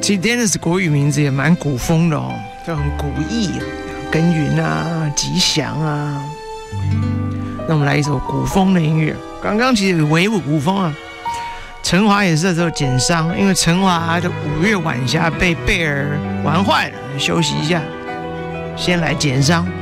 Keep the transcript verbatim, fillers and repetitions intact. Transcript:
其实 Dennis 国语名字也蛮古风的哦，就很古意，耕耘啊，吉祥啊。那我们来一首古风的音乐。刚刚其实唯古风啊，陈华也是这时候减伤，因为陈华的五月晚霞被贝尔玩坏了，休息一下，先来减伤。